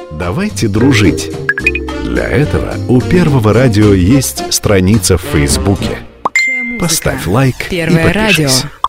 Давайте дружить. Для этого у Первого радио есть страница в Фейсбуке. Поставь лайк и Первое радио. подпишись.